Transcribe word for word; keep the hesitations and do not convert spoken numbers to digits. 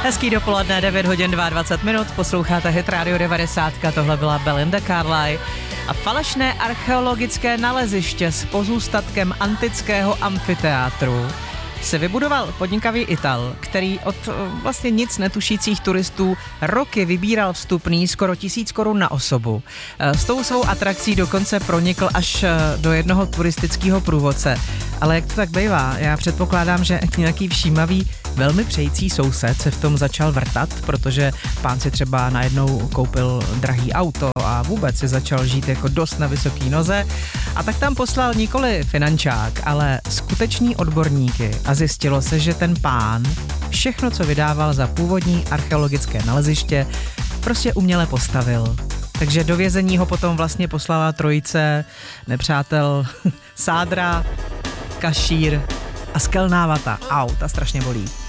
Hezký dopoledne, devět hodin dvacet dva minut, posloucháte Hit Radio devadesát, tohle byla Belinda Carlisle a falešné archeologické naleziště s pozůstatkem antického amfiteátru se vybudoval podnikavý Ital, který od vlastně nic netušících turistů roky vybíral vstupný skoro tisíc korun na osobu. S tou svou atrakcí dokonce pronikl až do jednoho turistického průvodce. Ale jak to tak bývá, já předpokládám, že nějaký všímavý, velmi přející soused se v tom začal vrtat, protože pán si třeba najednou koupil drahý auto a vůbec si začal žít jako dost na vysoký noze. A tak tam poslal nikoli finančák, ale skutečný odborníky a zjistilo se, že ten pán všechno, co vydával za původní archeologické naleziště, prostě uměle postavil. Takže do vězení ho potom vlastně poslala trojice nepřátel Sádra, Kašír a Skelná vata. Au, ta strašně bolí.